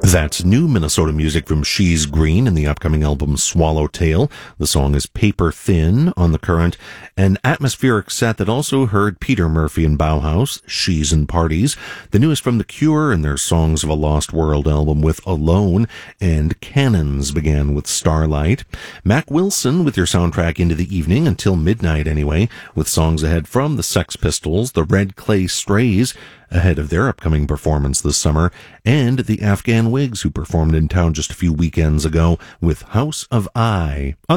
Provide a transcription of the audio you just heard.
That's new Minnesota music from She's Green in the upcoming album Swallowtail. The song is Paper Thin on The Current, an atmospheric set that also heard Peter Murphy and Bauhaus, She's in Parties. The newest from The Cure and their Songs of a Lost World album with Alone, and Cannons began with Starlight. Mac Wilson with your soundtrack into the evening, until midnight anyway, with songs ahead from the Sex Pistols, the Red Clay Strays, ahead of their upcoming performance this summer, and the Afghan Wigs, who performed in town just a few weekends ago with House of I.